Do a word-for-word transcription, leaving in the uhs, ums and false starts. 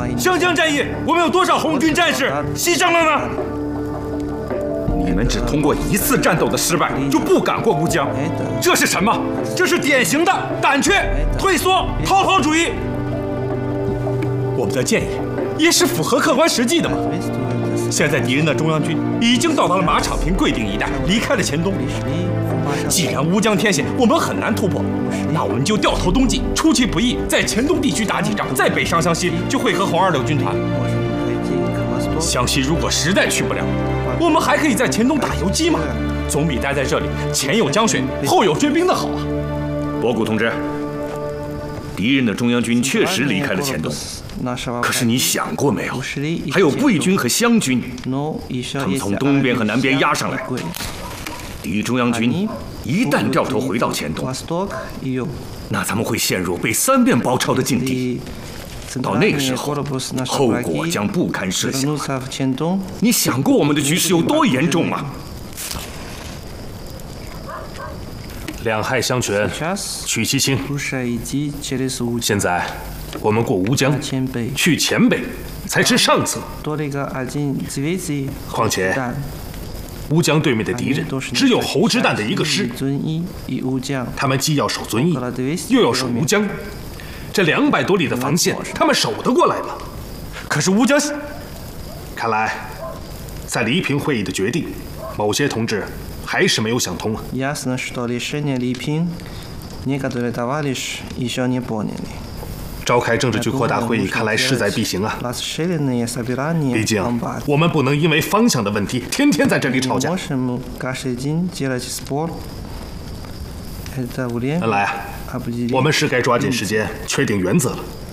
湘江战役，我们有多少红军战士牺牲了呢？你们只通过一次战斗的失败就不敢过乌江，这是什么？这是典型的胆怯、退缩、逃跑主义。我们的建议也是符合客观实际的嘛。现在敌人的中央军已经到达了马场坪、贵定一带，离开了黔东。既然乌江天险我们很难突破，那我们就掉头东进，出其不意，在黔东地区打几仗，再北上湘西，就会合红二六军团。湘西如果实在去不了，我们还可以在黔东打游击嘛，总比待在这里前有江水后有追兵的好啊。 博古同志，敌人的中央军确实离开了黔东，可是你想过没有，还有桂军和湘军，他们从东边和南边压上来。敌中央军一旦掉头回到黔东，那咱们会陷入被三面包抄的境地。到那个时候，后果将不堪设想。你想过我们的局势有多严重吗？ 两害相权取其轻。现在我们过吴江，去黔北才是上策。况且乌江对面的敌人只有侯之旦的一个师，他们既要守遵义，又要守吴江。这两百多里的防线，他们守得过来吗？可是乌江，看来在黎平会议的决定，某些同志还是没有想通啊。召开政治局扩大会议，看来势在必行啊。毕竟我们不能因为方向的问题，天天在这里吵架。恩来啊，我们是该抓紧时间确定原则了。